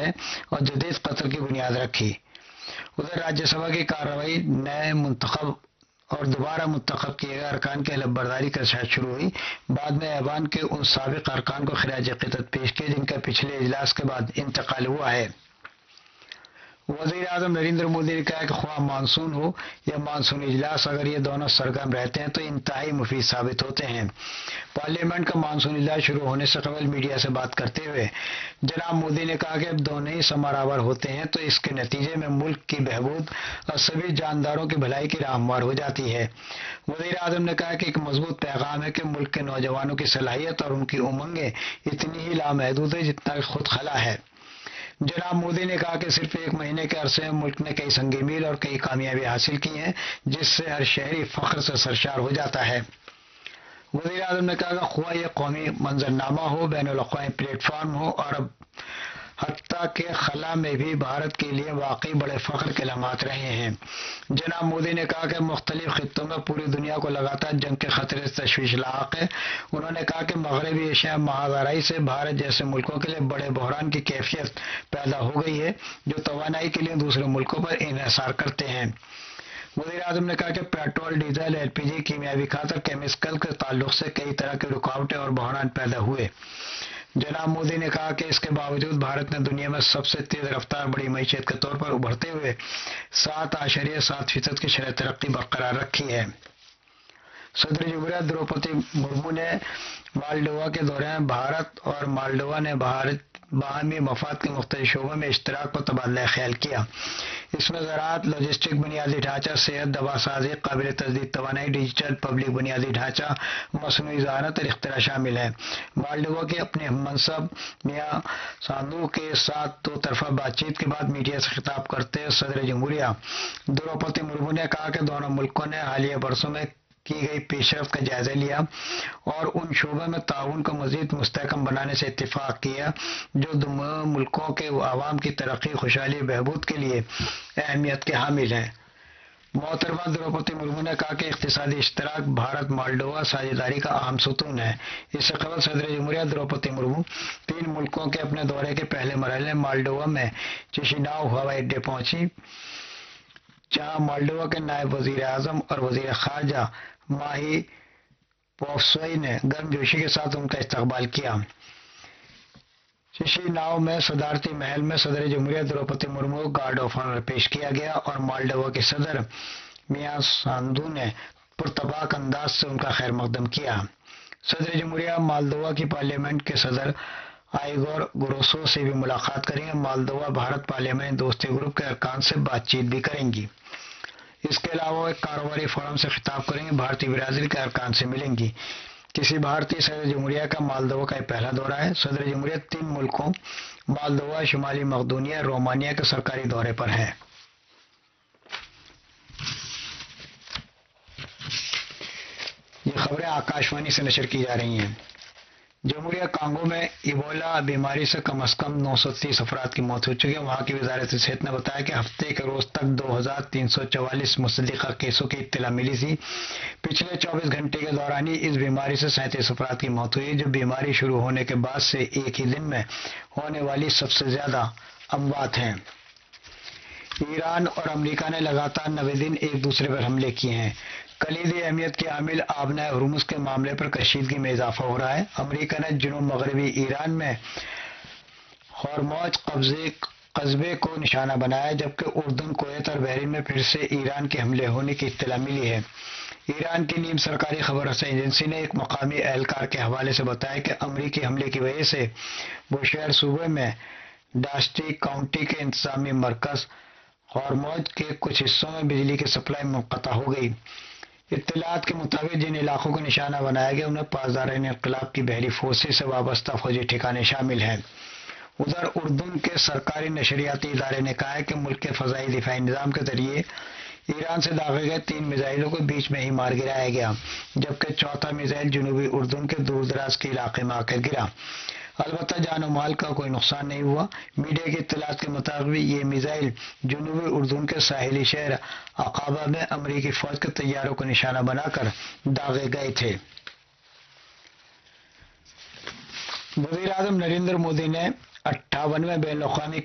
हैं और जदीद कत्ल की बुनियाद रखी। उधर राज्यसभा की कार्रवाई नए मुंतखब और दोबारा मुंतखब किए गए अरकान की हलफबर्दारी के साथ शुरू हुई। बाद में ऐवान के उन साबिक अरकान को खिराज अकीदत पेश किए जिनका पिछले इजलास के बाद इंतकाल हुआ है। वज़ीर आज़म नरेंद्र मोदी ने कहा कि ख्वाह मानसून हो या मानसून इजलास, अगर ये दोनों सरगर्म रहते हैं तो इंतहाई मुफीद साबित होते हैं। पार्लियामेंट का मानसून इजलास शुरू होने से कबल मीडिया से बात करते हुए जनाब मोदी ने कहा कि अब दोनों ही समारावर होते हैं तो इसके नतीजे में मुल्क की बहबूद और सभी जानदारों की भलाई की राह हमवार हो जाती है। वज़ीर आज़म ने कहा कि एक मजबूत पैगाम है कि मुल्क के नौजवानों की सलाहियत और उनकी उमंगें इतनी ही लामहदूद है जितना कि खुद खला है। जनाब मोदी ने कहा कि सिर्फ एक महीने के अरसे में मुल्क ने कई संगी मील और कई कामयाबी हासिल की हैं जिससे हर शहरी फख्र से सरशार हो जाता है। वज़ीर आज़म ने कहा कि ख्वाह यह कौमी मंजरनामा हो, बैनुल अक़वामी प्लेटफार्म हो और अब हत्ता के खला में भी भारत के लिए वाकई बड़े फख्र के लम्हात रहे हैं। जनाब मोदी ने कहा कि मुख्तलिफ खित्तों में पूरी दुनिया को लगातार जंग के खतरे से तशवीश लाक है। उन्होंने कहा कि मगरबी एशिया महादाराई से भारत जैसे मुल्कों के लिए बड़े बहरान की कैफियत पैदा हो गई है जो तवानाई के लिए दूसरे मुल्कों पर इन्हिसार करते हैं। वज़ीर आज़म ने कहा कि पेट्रोल, डीजल, एलपीजी, कीमियावी खाद और केमिकल के ताल्लुक से कई तरह की रुकावटें और बहरान पैदा हुए। जनाब मोदी ने कहा कि इसके बावजूद भारत ने दुनिया में सबसे तेज रफ्तार बड़ी मईशत के तौर पर उभरते हुए 7.7% की शरह तरक्की बरकरार रखी है। सदर जमहूरियत द्रौपदी मुर्मू ने मालडोवा के दौरान भारत और मालडोवा ने बाहमी मफाद के मुख्तलिफ शोबों में इश्तराक पर तबादला ख्याल किया। इसमें ज़राअत, लॉजिस्टिक बुनियादी ढांचा, सेहत, दवासाजी, काबिल तजदीद तवानाई, डिजिटल पब्लिक बुनियादी ढांचा, मसनूई ज़हानत और इख्तिरा शामिल है। मालडोवा के अपने हममनसब मियां सांदू के साथ दो तरफा बातचीत के बाद मीडिया से खिताब करते हुए सदर जमहूरिया द्रौपदी मुर्मू ने कहा कि दोनों मुल्कों ने हालिया बरसों में की गई पेशरफ्त का जायजा लिया और उन शोबों में ताउन को मजीद मुस्तहकम बनाने से इत्तेफाक किया जो दोनों मुल्कों के आवाम की तरक्की, खुशहाली, बहबूद के लिए अहमियत के हामिल हैं। मोहतरमा द्रौपदी मुर्मू ने कहा कि इख्तिसादी इश्तराक भारत मालडोवा साझेदारी का अहम सुतून है। इससे कबल सदर जमहूरिया द्रौपदी मुर्मू 3 मुल्कों के अपने दौरे के पहले मरहले में मालडोवा में चिशिनाव हवाई अड्डे पहुंची, जहां मालडोवा के नायब वजीर आजम और वजीर खारजा माही पोफ्सोई ने गर्मजोशी के साथ उनका इस्तकबाल किया। चिशिनाव में सदारती महल में सदर जमहूरिया द्रौपदी मुर्मू को गार्ड ऑफ ऑनर पेश किया गया और मालडोवा के सदर मियां सांदू ने पुरतबाक अंदाज से उनका खैर मकदम किया। सदर जमहूरिया मालदोवा की पार्लियामेंट के सदर आइगोर गुरोसो से भी मुलाकात करेंगे। मालदोवा भारत पार्लियामेंट दोस्ती ग्रुप के अरकान से बातचीत भी करेंगी। इसके अलावा वो एक कारोबारी फोरम से खिताब करेंगे। भारतीय बिरादरी के अरकान से मिलेंगी। किसी भारतीय सदर जमहूरिया का मालदोवा का पहला दौरा है। सदर जमहूरिया 3 मुल्कों मालदोवा, शुमाली मकदूनिया, रोमानिया के सरकारी दौरे पर है। ये खबरें आकाशवाणी से नशर की जा रही हैं। जमहूरिया कांगो में इबोला बीमारी से कम 930 अफराद की मौत हो चुकी है। वहां की वजारत सेहत ने बताया कि हफ्ते के रोज तक 2344 मुसल्लिका केसों की इत्तला मिली थी। पिछले 24 घंटे के दौरान ही इस बीमारी से 37 अफराद की मौत हुई, जो बीमारी शुरू होने के बाद से एक ही दिन में होने वाली सबसे ज्यादा अमवात हैं। ईरान और अमेरिका ने लगातार 90 दिन एक दूसरे पर हमले किए हैं। कलीदी अहमियत के हामिल आबना हुर्मुज़ के मामले पर कशीदगी में इजाफा हो रहा है। अमेरिका ने जुनूब मगरबी ईरान में हॉर्मुज़ कस्बे को निशाना बनाया, जबकि उर्दून, कुवैत और बहरीन में फिर से ईरान के हमले होने की इत्तला मिली है। ईरान की नीम सरकारी खबर रसाई एजेंसी ने एक मकामी एहलकार के हवाले से बताया कि अमरीकी हमले की वजह से बुशहर सूबे में डास्टी काउंटी के इंतजामी मरकज हॉर्मुज़ के कुछ हिस्सों में बिजली की सप्लाई मुनक़ता हो गई। इत्तलात के मुताबिक जिन इलाकों को निशाना बनाया गया उनमें पासदारान इनकलाब की बहरी फोर्सेस से वाबस्ता फौजी ठिकाने शामिल हैं। उधर उर्दून के सरकारी नशरियाती इदारे ने कहा है कि मुल्क के फ़ज़ाई दिफाई निज़ाम के जरिए ईरान से दागे गए 3 मिसाइलों को बीच में ही मार गिराया गया, जबकि चौथा मिसाइल जनूबी उर्दून के दूर दराज के इलाके में आकर गिरा। अलबत्ता जान और माल का कोई नुकसान नहीं हुआ। मीडिया की इत्तलात के मुताबिक ये मिसाइल जनूबी उर्दून के साहिली शहर अकाबा में अमरीकी फौज के तैयारों को निशाना बनाकर दागे गए थे। वज़ीर आज़म नरेंद्र मोदी ने 58वें बैनुल-अक़वामी